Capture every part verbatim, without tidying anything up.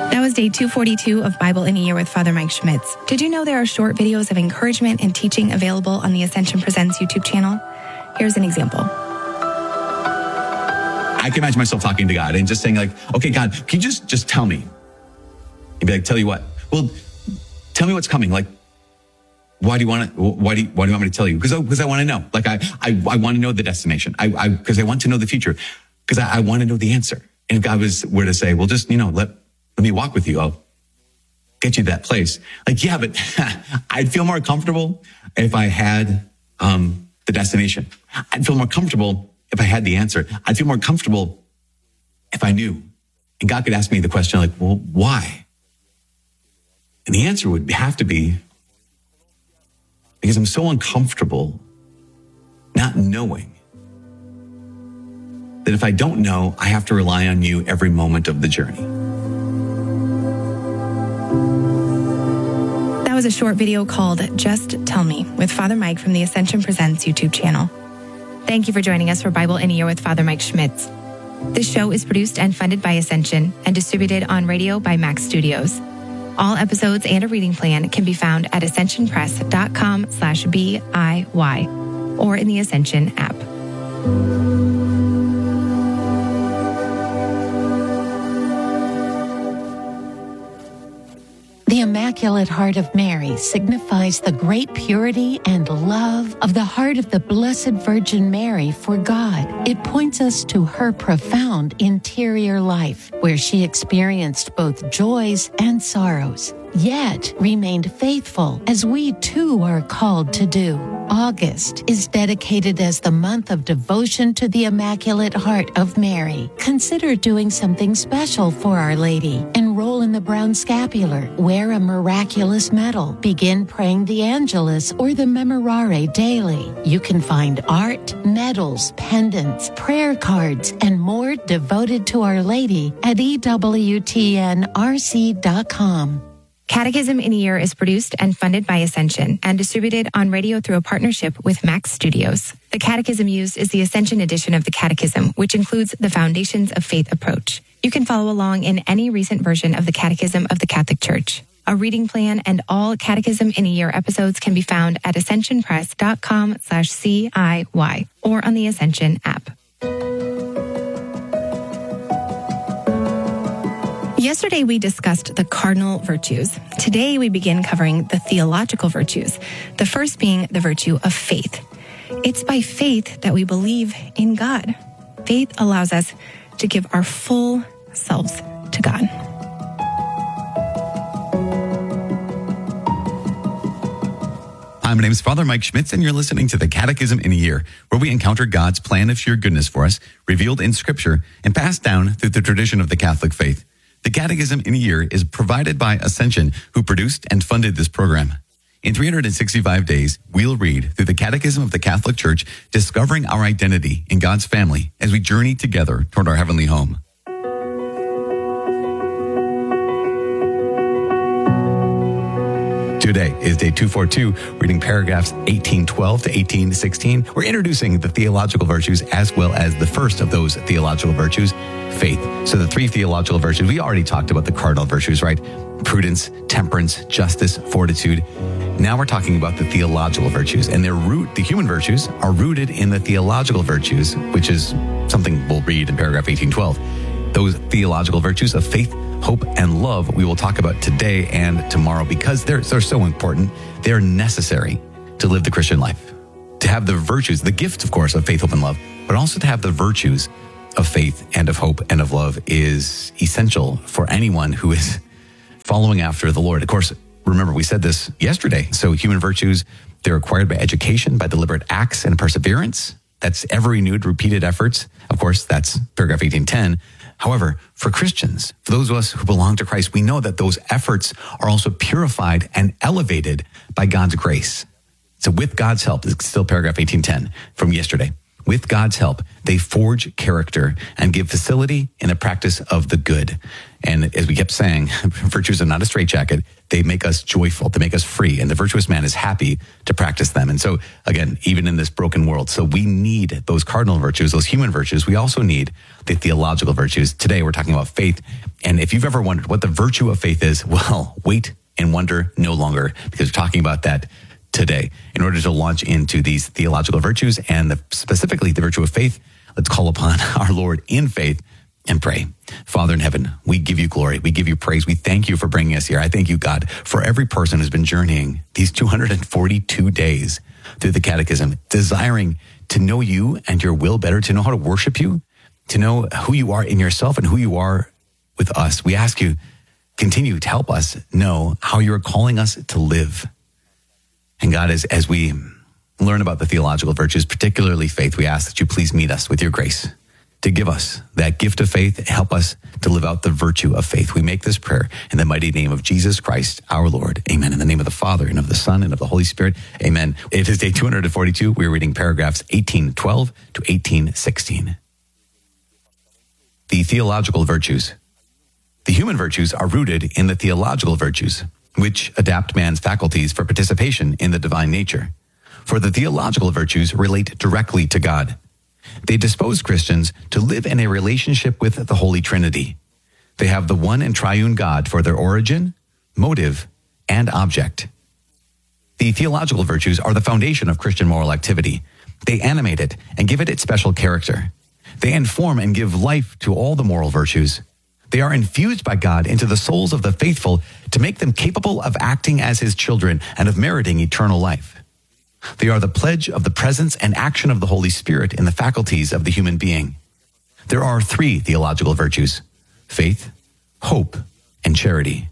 That was day two forty-two of Bible in a Year with Father Mike Schmitz. Did you know there are short videos of encouragement and teaching available on the Ascension Presents YouTube channel? Here's an example. I can imagine myself talking to God and just saying like, okay, God, can you just, just tell me? He'd be like, tell you what? Well, tell me what's coming. Like, why do you want to, why do you, why do you want me to tell you? Because I, because I want to know. Like, I, I, I want to know the destination. I, I, because I want to know the future. Because I, I want to know the answer. And if God was, were to say, well, just, you know, let, let me walk with you. I'll get you to that place. Like, yeah, but I'd feel more comfortable if I had, um, the destination. I'd feel more comfortable if I had the answer. I'd feel more comfortable if I knew. And God could ask me the question like, well, why? And the answer would have to be, because I'm so uncomfortable not knowing that if I don't know, I have to rely on you every moment of the journey. That was a short video called Just Tell Me with Father Mike from the Ascension Presents YouTube channel. Thank you for joining us for Bible in a Year with Father Mike Schmitz. This show is produced and funded by Ascension and distributed on radio by Max Studios. All episodes and a reading plan can be found at ascensionpress.com slash BIY or in the Ascension app. The Immaculate Heart of Mary signifies the great purity and love of the heart of the Blessed Virgin Mary for God. It points us to her profound interior life, where she experienced both joys and sorrows, yet remained faithful, as we too are called to do. August is dedicated as the month of devotion to the Immaculate Heart of Mary. Consider doing something special for Our Lady. Enroll in the Brown Scapular, wear a miraculous medal, begin praying the Angelus or the Memorare daily. You can find art, medals, pendants, prayer cards, and more devoted to Our Lady at E W T N R C dot com. Catechism in a Year is produced and funded by Ascension and distributed on radio through a partnership with Max Studios. The catechism used is the Ascension edition of the Catechism, which includes the Foundations of Faith approach. You can follow along in any recent version of the Catechism of the Catholic Church. A reading plan and all Catechism in a Year episodes can be found at ascensionpress.com slash CIY or on the Ascension app. Yesterday, we discussed the cardinal virtues. Today, we begin covering the theological virtues, the first being the virtue of faith. It's by faith that we believe in God. Faith allows us to give our full selves to God. Hi, my name is Father Mike Schmitz, and you're listening to the Catechism in a Year, where we encounter God's plan of sheer goodness for us, revealed in Scripture and passed down through the tradition of the Catholic faith. The Catechism in a Year is provided by Ascension, who produced and funded this program. In three hundred sixty-five days, we'll read through the Catechism of the Catholic Church, discovering our identity in God's family as we journey together toward our heavenly home. Today is day two forty-two, reading paragraphs eighteen twelve to eighteen sixteen. We're introducing the theological virtues as well as the first of those theological virtues, faith. So the three theological virtues, we already talked about the cardinal virtues, right? Prudence, temperance, justice, fortitude. Now we're talking about the theological virtues, and their root, the human virtues, are rooted in the theological virtues, which is something we'll read in paragraph eighteen twelve. Those theological virtues of faith, hope, and love we will talk about today and tomorrow because they're, they're so important. They're necessary to live the Christian life. To have the virtues, the gift, of course, of faith, hope, and love, but also to have the virtues of faith and of hope and of love is essential for anyone who is following after the Lord. Of course, remember, we said this yesterday. So human virtues, they're acquired by education, by deliberate acts and perseverance. That's ever renewed, repeated efforts. Of course, that's paragraph eighteen ten. However, for Christians, for those of us who belong to Christ, we know that those efforts are also purified and elevated by God's grace. So with God's help, it's still paragraph eighteen ten from yesterday. With God's help, they forge character and give facility in the practice of the good. And as we kept saying, virtues are not a straitjacket. They make us joyful. They make us free. And the virtuous man is happy to practice them. And so, again, even in this broken world, so we need those cardinal virtues, those human virtues. We also need the theological virtues. Today, we're talking about faith And if you've ever wondered what the virtue of faith is, well, wait and wonder no longer, because we're talking about that today. In order to launch into these theological virtues and the, specifically the virtue of faith, let's call upon our Lord in faith and pray. Father in heaven, we give you glory. We give you praise. We thank you for bringing us here. I thank you, God, for every person who's been journeying these two hundred forty-two days through the catechism, desiring to know you and your will better, to know how to worship you, to know who you are in yourself and who you are with us. We ask you, continue to help us know how you're calling us to live. And God, as, as we learn about the theological virtues, particularly faith, we ask that you please meet us with your grace to give us that gift of faith, help us to live out the virtue of faith. We make this prayer in the mighty name of Jesus Christ, our Lord. Amen. In the name of the Father, and of the Son, and of the Holy Spirit. Amen. It is day two hundred forty-two. We're reading paragraphs eighteen twelve to eighteen sixteen. The theological virtues. The human virtues are rooted in the theological virtues, which adapt man's faculties for participation in the divine nature. For the theological virtues relate directly to God. They dispose Christians to live in a relationship with the Holy Trinity. They have the one and triune God for their origin, motive, and object. The theological virtues are the foundation of Christian moral activity. They animate it and give it its special character. They inform and give life to all the moral virtues. They are infused by God into the souls of the faithful to make them capable of acting as his children and of meriting eternal life. They are the pledge of the presence and action of the Holy Spirit in the faculties of the human being. There are three theological virtues: faith, hope, and charity.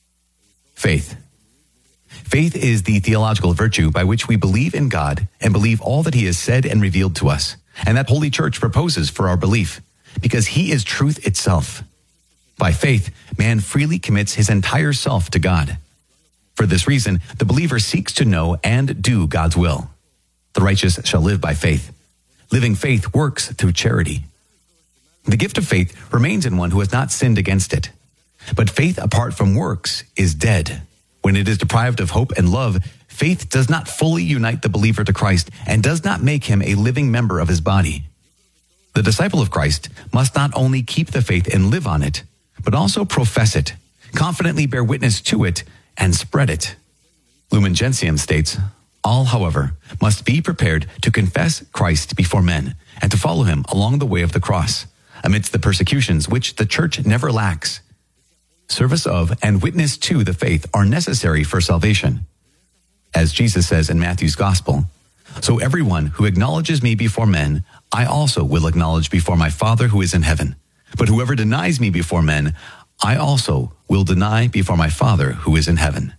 Faith. Faith is the theological virtue by which we believe in God and believe all that he has said and revealed to us, and that Holy Church proposes for our belief, because he is truth itself. By faith, man freely commits his entire self to God. For this reason, the believer seeks to know and do God's will. The righteous shall live by faith. Living faith works through charity. The gift of faith remains in one who has not sinned against it. But faith apart from works is dead. When it is deprived of hope and love, faith does not fully unite the believer to Christ and does not make him a living member of his body. The disciple of Christ must not only keep the faith and live on it, but also profess it, confidently bear witness to it, and spread it. Lumen Gentium states, all, however, must be prepared to confess Christ before men and to follow him along the way of the cross, amidst the persecutions which the church never lacks. Service of and witness to the faith are necessary for salvation. As Jesus says in Matthew's Gospel, so everyone who acknowledges me before men, I also will acknowledge before my Father who is in heaven. But whoever denies me before men, I also will deny before my Father who is in heaven.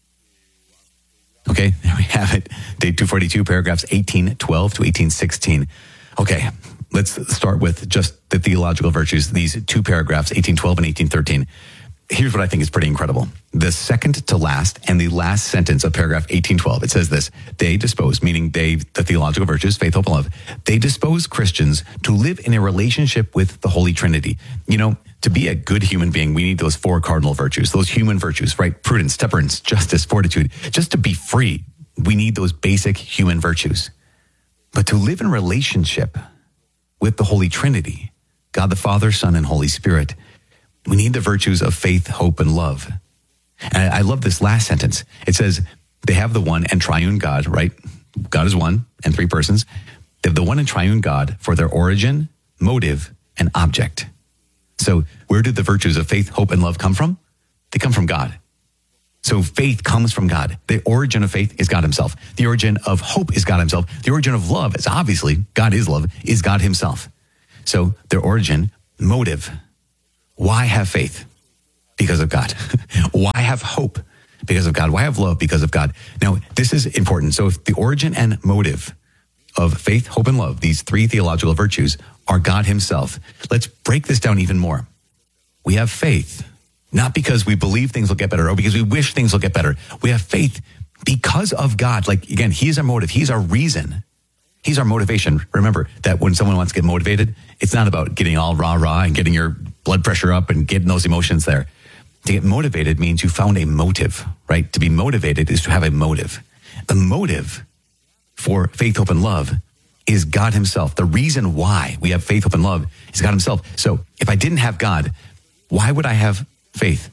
Okay, there we have it. Day two forty-two, paragraphs eighteen twelve to eighteen sixteen. Okay, let's start with just the theological virtues, these two paragraphs, eighteen twelve and eighteen thirteen. Here's what I think is pretty incredible. The second to last and the last sentence of paragraph eighteen twelve, it says this: they dispose, meaning they, the theological virtues, faith, hope, and love, they dispose Christians to live in a relationship with the Holy Trinity. You know, to be a good human being, we need those four cardinal virtues, those human virtues, right? Prudence, temperance, justice, fortitude. Just to be free, we need those basic human virtues. But to live in relationship with the Holy Trinity, God the Father, Son, and Holy Spirit, we need the virtues of faith, hope, and love. And I love this last sentence. It says, they have the one and triune God, right? God is one and three persons. They have the one and triune God for their origin, motive, and object. So where did the virtues of faith, hope, and love come from? They come from God. So faith comes from God. The origin of faith is God himself. The origin of hope is God himself. The origin of love is obviously, God is love, is God himself. So their origin, motive. Why have faith? Because of God. Why have hope? Because of God. Why have love? Because of God. Now, this is important. So if the origin and motive of faith, hope, and love, these three theological virtues, are God himself, let's break this down even more. We have faith, not because we believe things will get better or because we wish things will get better. We have faith because of God. Like, again, he's our motive. He's our reason. He's our motivation. Remember that when someone wants to get motivated, it's not about getting all rah-rah and getting your blood pressure up and getting those emotions there. To get motivated means you found a motive, right? To be motivated is to have a motive. The motive for faith, hope, and love is God himself. The reason why we have faith, hope, and love is God himself. So if I didn't have God, Why would I have faith?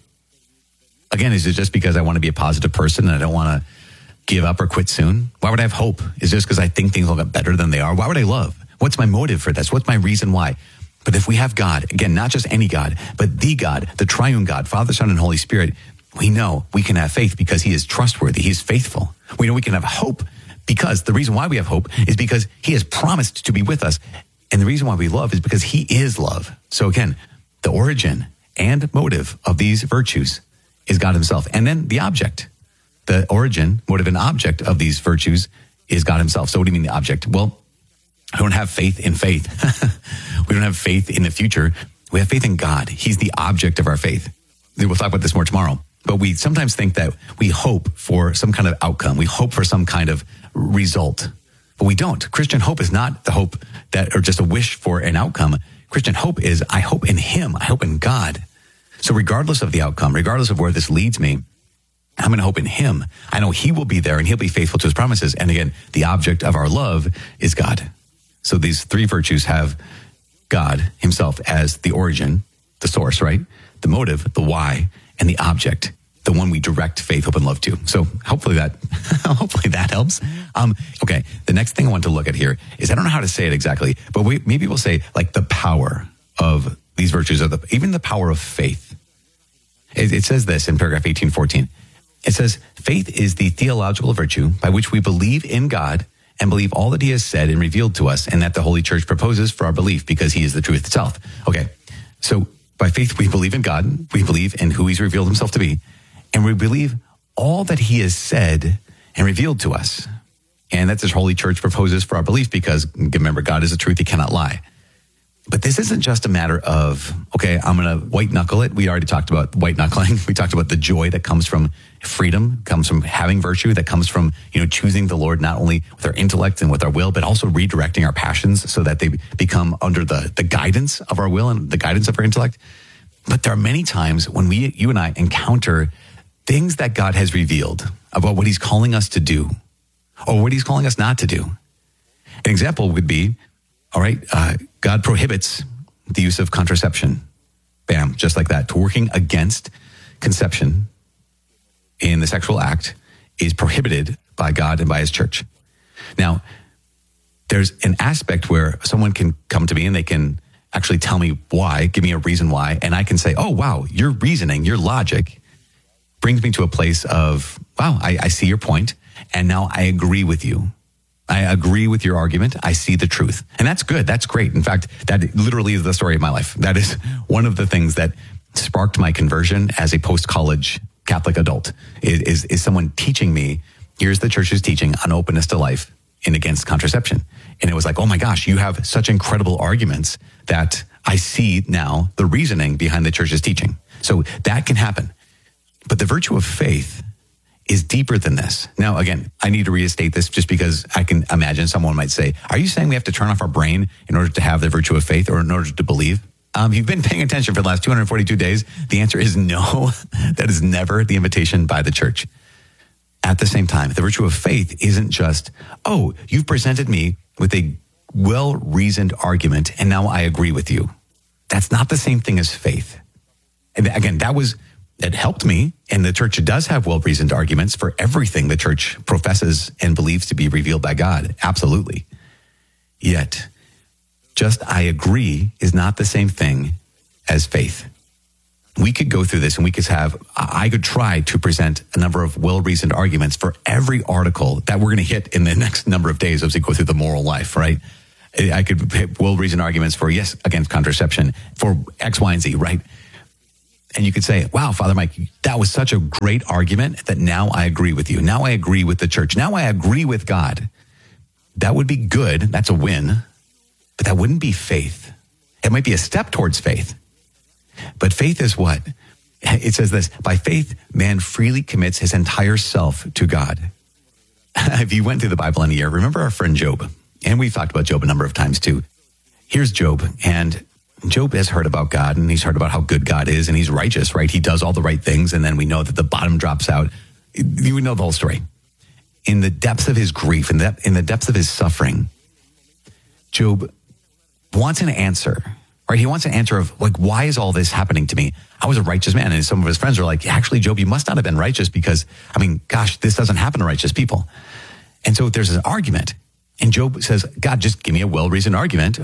Again, is it just because I want to be a positive person and I don't want to give up or quit soon? Why would I have hope? Is it just because I think things will get better than they are? Why would I love? What's my motive for this? What's my reason why? But if we have God, again, not just any God, but the God, the triune God, Father, Son, and Holy Spirit, we know we can have faith because he is trustworthy. He is faithful. We know we can have hope because the reason why we have hope is because he has promised to be with us. And the reason why we love is because he is love. So again, the origin and motive of these virtues is God himself. And then the object, the origin, motive, and object of these virtues is God himself. So what do you mean the object? Well, I don't have faith in faith. We don't have faith in the future. We have faith in God. He's the object of our faith. We'll talk about this more tomorrow. But we sometimes think that we hope for some kind of outcome. We hope for some kind of result. But we don't. Christian hope is not the hope that, or just a wish for an outcome. Christian hope is, I hope in him. I hope in God. So regardless of the outcome, regardless of where this leads me, I'm going to hope in him. I know he will be there and he'll be faithful to his promises. And again, the object of our love is God. So these three virtues have God himself as the origin, the source, right? The motive, the why, and the object, the one we direct faith, hope, and love to. So hopefully that, hopefully that helps. Um, okay. The next thing I want to look at here is, I don't know how to say it exactly, but we, maybe we'll say like the power of these virtues, of the, even the power of faith. It, it says this in paragraph eighteen fourteen. It says, faith is the theological virtue by which we believe in God and believe all that he has said and revealed to us, and that the Holy Church proposes for our belief because he is the truth itself. Okay, so by faith, we believe in God, we believe in who he's revealed himself to be, and we believe all that he has said and revealed to us. And that this Holy Church proposes for our belief because, remember, God is the truth, he cannot lie. But this isn't just a matter of, okay, I'm going to white knuckle it. We already talked about white knuckling. We talked about the joy that comes from freedom, comes from having virtue, that comes from, you know, choosing the Lord, not only with our intellect and with our will, but also redirecting our passions so that they become under the, the guidance of our will and the guidance of our intellect. But there are many times when we, you and I, encounter things that God has revealed about what he's calling us to do or what he's calling us not to do. An example would be, all right, uh, God prohibits the use of contraception. Bam, just like that. Working against conception in the sexual act is prohibited by God and by his church. Now, there's an aspect where someone can come to me and they can actually tell me why, give me a reason why, and I can say, oh, wow, your reasoning, your logic brings me to a place of, wow, I, I see your point, and now I agree with you. I agree with your argument. I see the truth. And that's good. That's great. In fact, that literally is the story of my life. That is one of the things that sparked my conversion as a post-college Catholic adult, is, is, is someone teaching me, here's the church's teaching on openness to life and against contraception. And it was like, oh my gosh, you have such incredible arguments that I see now the reasoning behind the church's teaching. So that can happen. But the virtue of faith is deeper than this. Now, again, I need to restate this just because I can imagine someone might say, are you saying we have to turn off our brain in order to have the virtue of faith or in order to believe? Um, if you've been paying attention for the last two hundred forty-two days, the answer is no. That is never the invitation by the church. At the same time, the virtue of faith isn't just, oh, you've presented me with a well-reasoned argument and now I agree with you. That's not the same thing as faith. And again, that was... It helped me, and the church does have well-reasoned arguments for everything the church professes and believes to be revealed by God. Absolutely. Yet, just I agree is not the same thing as faith. We could go through this and we could have, I could try to present a number of well-reasoned arguments for every article that we're going to hit in the next number of days as we go through the moral life, right? I could hit well-reasoned arguments for, yes, against contraception, for X, Y, and Z, right? And you could say, wow, Father Mike, that was such a great argument that now I agree with you. Now I agree with the church. Now I agree with God. That would be good. That's a win. But that wouldn't be faith. It might be a step towards faith. But faith is what? It says this, by faith, man freely commits his entire self to God. If you went through the Bible in a year, remember our friend Job. And we've talked about Job a number of times too. Here's Job, and Job has heard about God, and he's heard about how good God is, and he's righteous, right? He does all the right things, and then we know that the bottom drops out. You would know the whole story. In the depths of his grief, in the, in the depths of his suffering, Job wants an answer right? He wants an answer of like, why is all this happening to me? I was a righteous man. And some of his friends are like, actually, Job, you must not have been righteous because, I mean, gosh, this doesn't happen to righteous people. And so there's an argument. And Job says, God, just give me a well-reasoned argument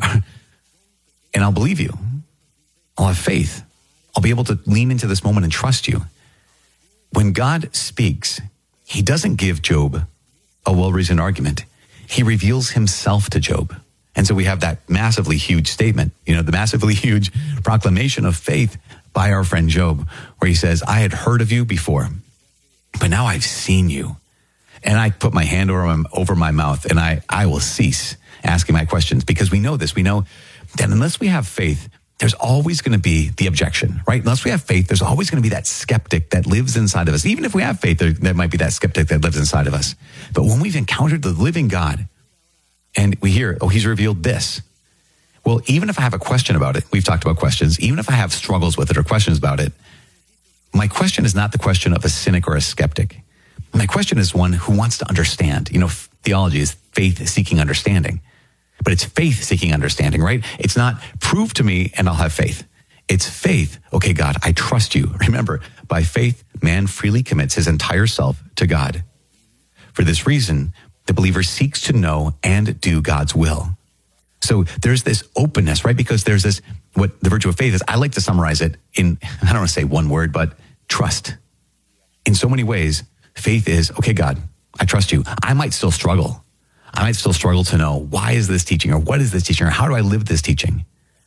and I'll believe you. I'll have faith. I'll be able to lean into this moment and trust you. When God speaks, he doesn't give Job a well-reasoned argument. He reveals himself to Job. And so we have that massively huge statement, you know, the massively huge proclamation of faith by our friend Job, where he says, I had heard of you before, but now I've seen you. And I put my hand over my, over my mouth and I, I will cease asking my questions, because we know this. We know that unless we have faith, there's always going to be the objection, right? Unless we have faith, there's always going to be that skeptic that lives inside of us. Even if we have faith, there, there might be that skeptic that lives inside of us. But when we've encountered the living God and we hear, oh, he's revealed this. Well, even if I have a question about it, we've talked about questions, even if I have struggles with it or questions about it, my question is not the question of a cynic or a skeptic. My question is one who wants to understand. You know, theology is faith-seeking understanding. But it's faith-seeking understanding, right? It's not prove to me and I'll have faith. It's faith. Okay, God, I trust you. Remember, by faith, man freely commits his entire self to God. For this reason, the believer seeks to know and do God's will. So there's this openness, right? Because there's this, what the virtue of faith is, I like to summarize it in, I don't want to say one word, but trust. In so many ways, faith is, okay, God, I trust you. I might still struggle. I might still struggle to know, why is this teaching, or what is this teaching, or how do I live this teaching?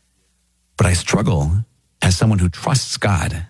But I struggle as someone who trusts God.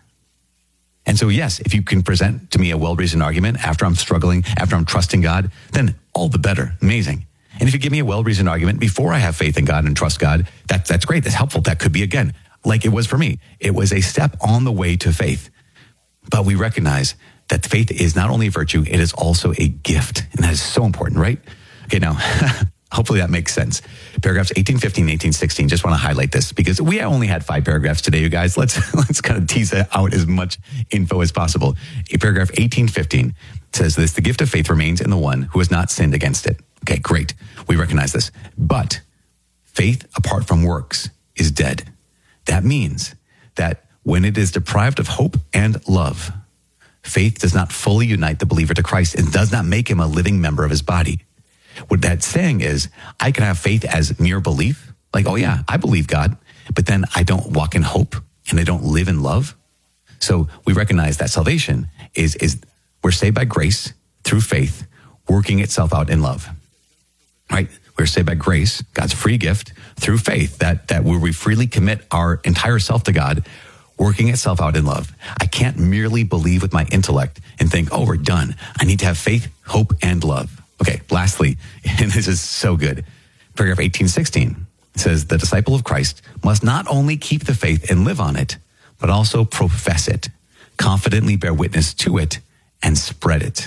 And so, yes, if you can present to me a well-reasoned argument after I'm struggling, after I'm trusting God, then all the better. Amazing. And if you give me a well-reasoned argument before I have faith in God and trust God, that, that's great. That's helpful. That could be, again, like it was for me. It was a step on the way to faith. But we recognize that faith is not only a virtue, it is also a gift. And that is so important, right? Okay, now, hopefully that makes sense. Paragraphs eighteen fifteen, eighteen sixteen, just want to highlight this because we only had five paragraphs today, you guys. Let's let's kind of tease out as much info as possible. Paragraph eighteen fifteen says this, the gift of faith remains in the one who has not sinned against it. Okay, great. We recognize this. But faith apart from works is dead. That means that when it is deprived of hope and love, faith does not fully unite the believer to Christ and does not make him a living member of his body. What that's saying is, I can have faith as mere belief. Like, oh yeah, I believe God, but then I don't walk in hope and I don't live in love. So we recognize that salvation is, is we're saved by grace through faith, working itself out in love, right? We're saved by grace, God's free gift through faith, that, that where we freely commit our entire self to God, working itself out in love. I can't merely believe with my intellect and think, oh, we're done. I need to have faith, hope, and love. Okay, lastly, and this is so good, paragraph eighteen sixteen says, the disciple of Christ must not only keep the faith and live on it, but also profess it, confidently bear witness to it, and spread it.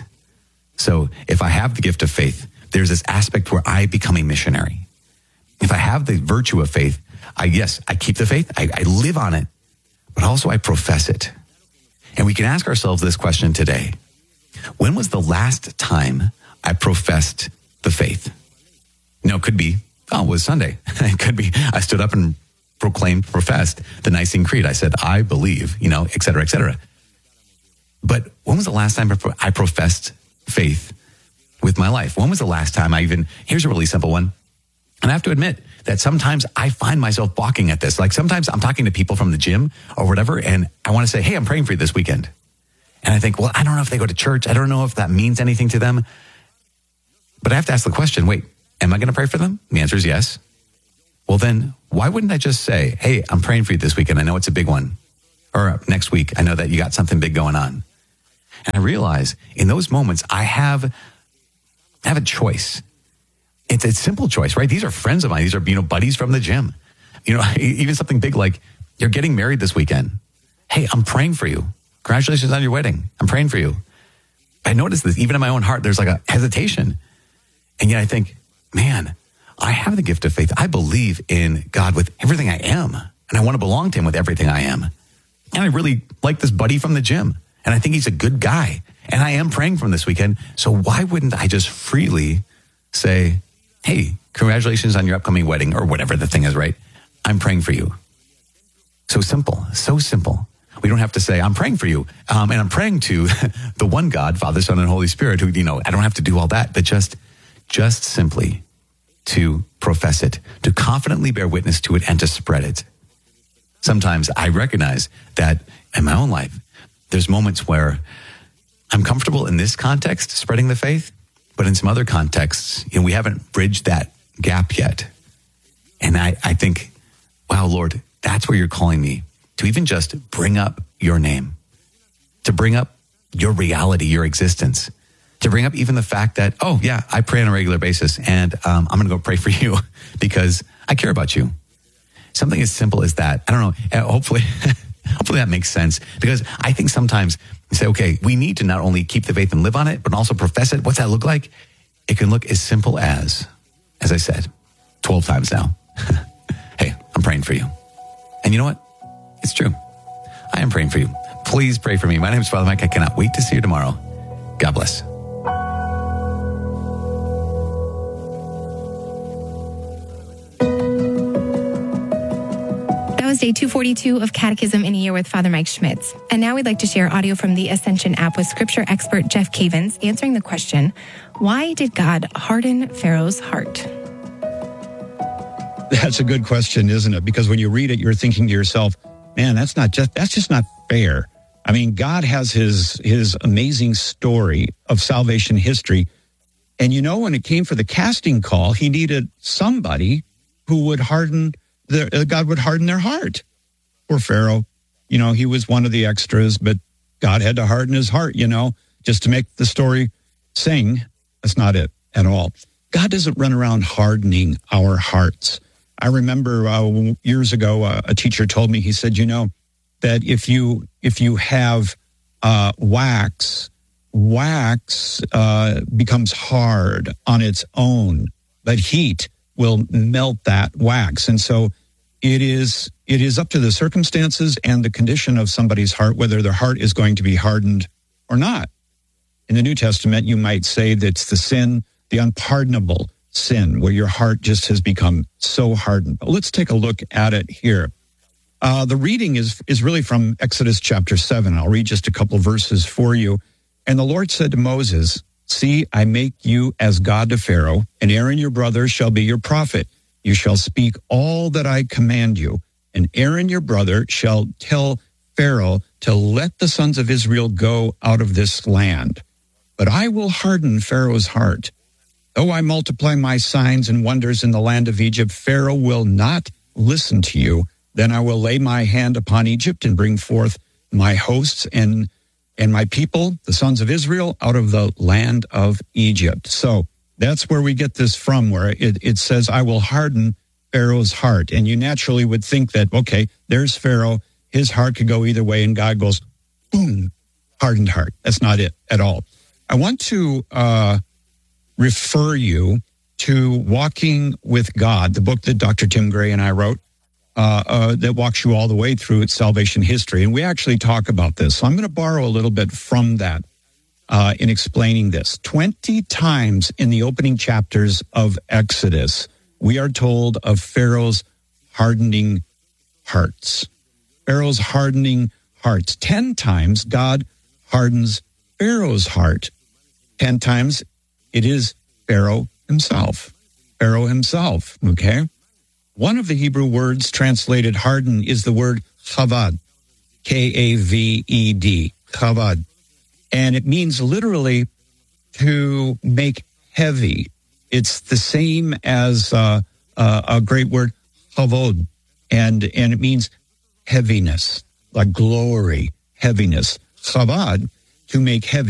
So if I have the gift of faith, there's this aspect where I become a missionary. If I have the virtue of faith, I yes, I keep the faith, I, I live on it, but also I profess it. And we can ask ourselves this question today. When was the last time I professed the faith? You know, it could be, oh, it was Sunday. It could be, I stood up and proclaimed, professed the Nicene Creed. I said, I believe, you know, et cetera, et cetera. But when was the last time I professed faith with my life? When was the last time I even, here's a really simple one. And I have to admit that sometimes I find myself balking at this. Like sometimes I'm talking to people from the gym or whatever, and I want to say, hey, I'm praying for you this weekend. And I think, well, I don't know if they go to church. I don't know if that means anything to them. But I have to ask the question, wait, am I going to pray for them? The answer is yes. Well, then why wouldn't I just say, hey, I'm praying for you this weekend. I know it's a big one. Or next week, I know that you got something big going on. And I realize in those moments, I have, I have a choice. It's a simple choice, right? These are friends of mine. These are, you know, buddies from the gym. You know, even something big like you're getting married this weekend. Hey, I'm praying for you. Congratulations on your wedding. I'm praying for you. I notice this, even in my own heart, there's like a hesitation. And yet I think, man, I have the gift of faith. I believe in God with everything I am. And I want to belong to him with everything I am. And I really like this buddy from the gym. And I think he's a good guy. And I am praying for him this weekend. So why wouldn't I just freely say, hey, congratulations on your upcoming wedding or whatever the thing is, right? I'm praying for you. So simple, so simple. We don't have to say, I'm praying for you. Um, and I'm praying to the one God, Father, Son, and Holy Spirit, who, you know, I don't have to do all that, but just, just simply to profess it, to confidently bear witness to it and to spread it. Sometimes I recognize that in my own life, there's moments where I'm comfortable in this context, spreading the faith, but in some other contexts, you know, we haven't bridged that gap yet. And I, I think, wow, Lord, that's where you're calling me to even just bring up your name, to bring up your reality, your existence, to bring up even the fact that, oh yeah, I pray on a regular basis and um, I'm going to go pray for you because I care about you. Something as simple as that. I don't know. Hopefully, hopefully that makes sense, because I think sometimes you say, okay, we need to not only keep the faith and live on it, but also profess it. What's that look like? It can look as simple as, as I said, twelve times now. Hey, I'm praying for you. And you know what? It's true. I am praying for you. Please pray for me. My name is Father Mike. I cannot wait to see you tomorrow. God bless. That was day two forty-two of Catechism in a Year with Father Mike Schmitz. And now we'd like to share audio from the Ascension app with scripture expert Jeff Cavins answering the question, why did God harden Pharaoh's heart? That's a good question, isn't it? Because when you read it, you're thinking to yourself, man, that's not just, that's just not fair. I mean, God has his, his amazing story of salvation history. And you know, when it came for the casting call, he needed somebody who would harden their, uh, God would harden their heart. Poor Pharaoh. You know, he was one of the extras, but God had to harden his heart, you know, just to make the story sing. That's not it at all. God doesn't run around hardening our hearts. I remember uh, years ago, uh, a teacher told me, he said, you know, that if you if you have uh, wax, wax uh, becomes hard on its own, but heat will melt that wax. And so it is it is up to the circumstances and the condition of somebody's heart, whether their heart is going to be hardened or not. In the New Testament, you might say that's the sin, the unpardonable sin, where your heart just has become so hardened. But let's take a look at it here. Uh, the reading is is really from Exodus chapter seven. I'll read just a couple verses for you. And the Lord said to Moses, see, I make you as God to Pharaoh, and Aaron your brother shall be your prophet. You shall speak all that I command you, and Aaron your brother shall tell Pharaoh to let the sons of Israel go out of this land. But I will harden Pharaoh's heart. Though I multiply my signs and wonders in the land of Egypt, Pharaoh will not listen to you. Then I will lay my hand upon Egypt and bring forth my hosts and and my people, the sons of Israel, out of the land of Egypt. So that's where we get this from, where it, it says, I will harden Pharaoh's heart. And you naturally would think that, okay, there's Pharaoh. His heart could go either way. And God goes, boom, hardened heart. That's not it at all. I want to uh, refer you to Walking with God, the book that Doctor Tim Gray and I wrote, uh, uh, that walks you all the way through its salvation history. And we actually talk about this. So I'm going to borrow a little bit from that uh, in explaining this. twenty times in the opening chapters of Exodus, we are told of Pharaoh's hardening hearts. Pharaoh's hardening hearts. Ten times God hardens Pharaoh's heart. Ten times it is Pharaoh himself. Pharaoh himself, okay? One of the Hebrew words translated harden is the word chavad, K A V E D, chavad. And it means literally to make heavy. It's the same as uh, uh, a great word, chavod, and, and it means heaviness, like glory, heaviness. Chavad, to make heavy.